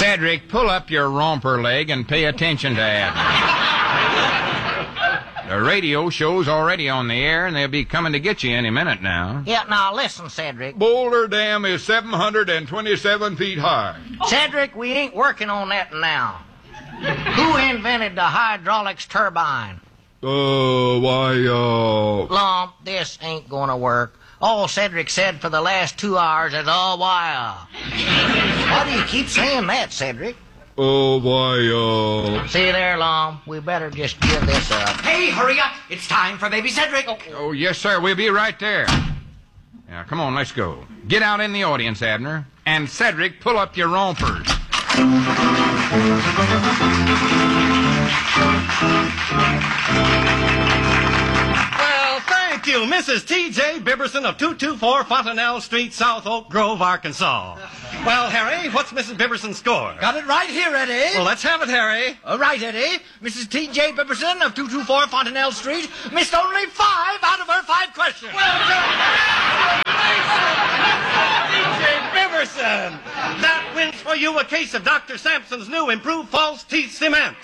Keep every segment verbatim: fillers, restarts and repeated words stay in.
Cedric, pull up your romper leg and pay attention to Abner. The radio show's already on the air, and they'll be coming to get you any minute now. Yeah, now listen, Cedric. Boulder Dam is seven hundred twenty-seven feet high. Cedric, we ain't working on that now. Who invented the hydraulics turbine? Uh, why, uh... Lump, this ain't gonna work. All Cedric said for the last two hours is, oh, why, uh... Why do you keep saying that, Cedric? Oh, why, uh... See there, Lum, we better just give this up. Hey, hurry up. It's time for baby Cedric. Oh, Oh, yes, sir. We'll be right there. Now, come on, let's go. Get out in the audience, Abner. And Cedric, pull up your rompers. Well, thank you, Missus T J Biberson of two two four Fontanelle Street, South Oak Grove, Arkansas. Well, Harry, what's Missus Biberson's score? got it right here, Eddie. Well, let's have it, Harry. All right, Eddie. Missus T J Biberson of two two four Fontanelle Street missed only five out of her five questions. Well done. T J Biberson. That wins for you a case of Doctor Sampson's new improved false teeth cement.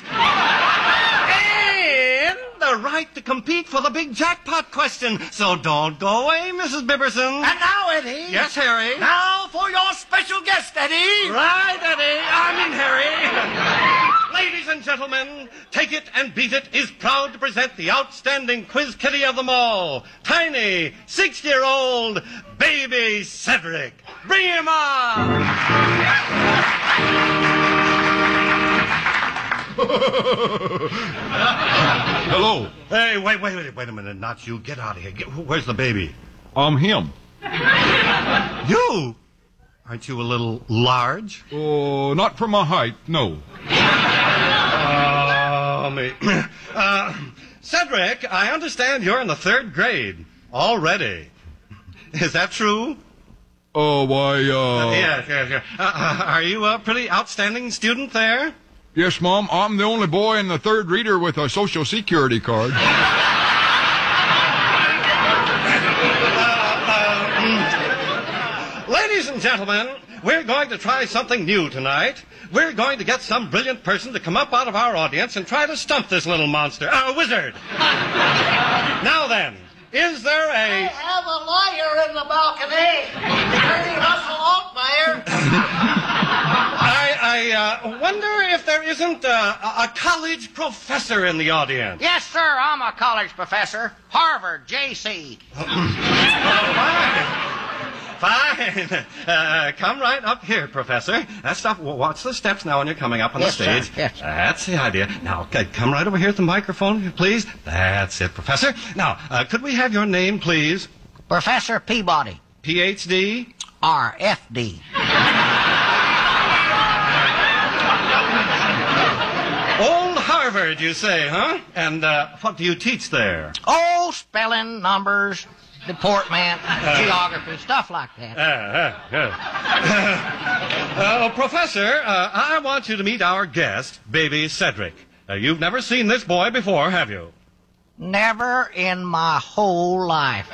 And the right to compete for the big jackpot question. So don't go away, Missus Biberson. And now, Eddie. Yes, Harry. Now for your special guest, Eddie. Right, Eddie. I mean, Harry. Ladies and gentlemen, Take It and Beat It is proud to present the outstanding quiz kitty of them all, tiny, six-year-old baby Cedric. Bring him on! Hello. Hey, wait, wait, wait, wait a minute. Not you. Get out of here. Get, where's the baby? I'm him. You? Aren't you a little large? Oh, not for my height, no. Oh, me. Uh, Cedric, I understand you're in the third grade already. Is that true? Oh, why, uh... Uh, yes, yes, yes. Uh, uh, are you a pretty outstanding student there? Yes, Mom, I'm the only boy in the third reader with a Social Security card. Uh, uh, ladies and gentlemen, we're going to try something new tonight. We're going to get some brilliant person to come up out of our audience and try to stump this little monster, uh, wizard. Now then, is there I a... have a lawyer in the balcony. Attorney Russell Altmaier. I, I uh, wonder if there isn't uh, a, a college professor in the audience. Yes, sir, I'm a college professor. Harvard, J C. Fine. Uh, come right up here, Professor. That's stuff. Watch the steps now when you're coming up on Yes, the stage. sir. Yes, sir. That's the idea. Now, c- come right over here at the microphone, please. That's it, Professor. Now, uh, could we have your name, please? Professor Peabody. P H D? R F D. Old Harvard, you say, huh? And uh, what do you teach there? Oh, spelling, numbers, deportment, geography, stuff like that. Uh, uh, uh. uh, Professor, uh, I want you to meet our guest, baby Cedric. Uh, you've never seen this boy before, have you? Never in my whole life.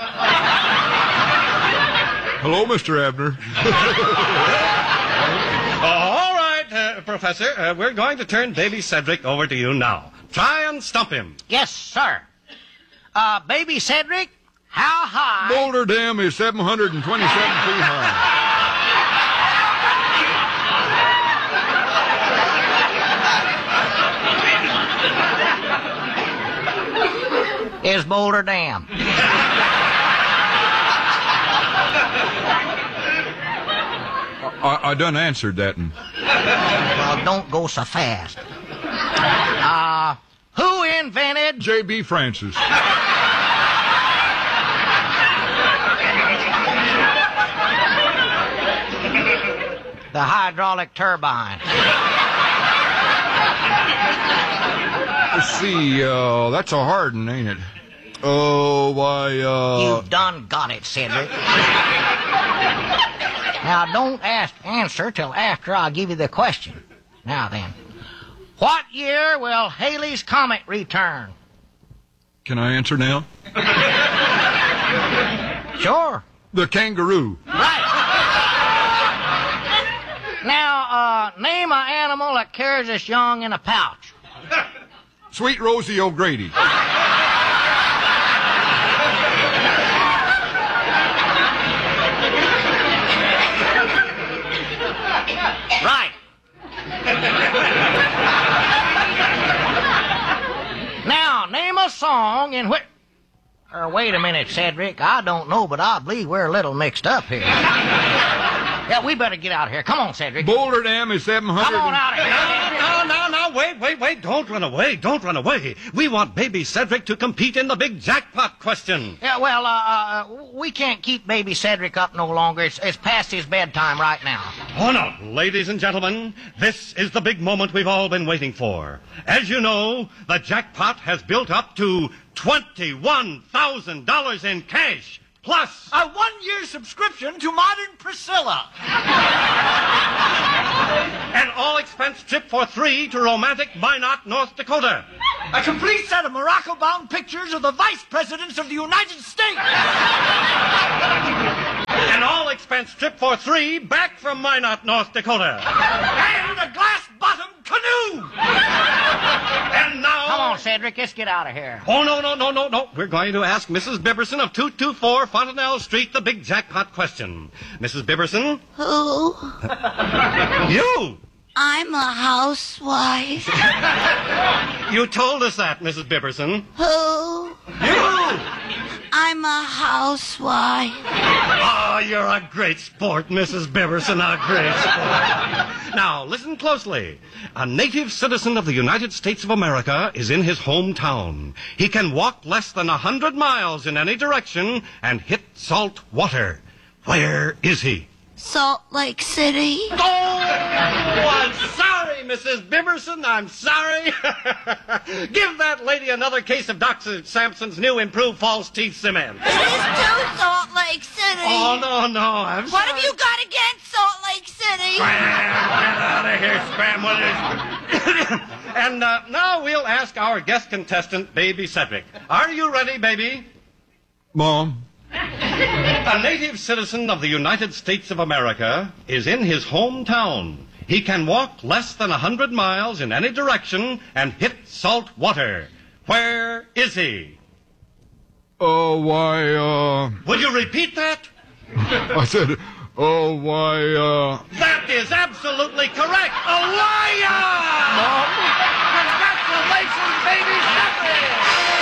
Hello, Mister Abner. Uh, all right, uh, Professor, uh, we're going to turn baby Cedric over to you now. Try and stump him. Yes, sir. Uh, baby Cedric, how high? Boulder Dam is seven hundred twenty-seven feet high. Is Boulder Dam? I, I done answered that one. Well, don't go so fast. Uh, who invented... J B. Francis. the hydraulic turbine? Let's see, uh, that's a hard one, ain't it? Oh, why, uh... You've done got it, Cedric. Now, don't ask answer till after I give you the question. Now then, what year will Halley's Comet return? Can I answer now? Sure. The kangaroo. Right. Now, uh, name an animal that carries its young in a pouch. Sweet Rosie O'Grady. Right. Now, name a song in which... Er, wait a minute, Cedric. I don't know, but I believe we're a little mixed up here. Yeah, we better get out of here. Come on, Cedric. Boulder Dam is seven hundred. Come on out of here. No, no, no, no, wait, wait, wait. Don't run away. Don't run away. We want baby Cedric to compete in the big jackpot question. Yeah, well, uh, uh, we can't keep baby Cedric up no longer. It's, it's past his bedtime right now. Oh, no. Ladies and gentlemen, this is the big moment we've all been waiting for. As you know, the jackpot has built up to twenty-one thousand dollars in cash, plus A one-year subscription to Modern Priscilla. an all-expense trip for three to romantic Minot, North Dakota. A complete set of Morocco-bound pictures of the vice presidents of the United States. An all-expense trip for three back from Minot, North Dakota. And a glass-bottomed canoe. And now... Come on, Cedric. Let's get out of here. Oh, no, no, no, no, no. We're going to ask Missus Bibberson of two two four Fontanelle Street the big jackpot question. Missus Bibberson? Who? You! I'm a housewife. You told us that, Missus Bibberson. Who? You! I'm a housewife. Oh, you're a great sport, Missus Bibberson, a great sport. Now, listen closely. A native citizen of the United States of America is in his hometown. He can walk less than a hundred miles in any direction and hit salt water. Where is he? Salt Lake City. Oh, I'm sorry, Missus Bibberson. I'm sorry. Give that lady another case of Doctor Sampson's new improved false teeth cement. It is too Salt Lake City. Oh, no, no, I'm What sorry. have you got against Salt Lake City? Get out of here, Spam Withers. And uh, now we'll ask our guest contestant, Baby Cedric. Are you ready, baby? Mom. A native citizen of the United States of America is in his hometown. He can walk less than a hundred miles in any direction and hit salt water. Where is he? Oh, why, uh... Would you repeat that? I said, oh, why, uh... That is absolutely correct. A liar! Congratulations, baby Cedric!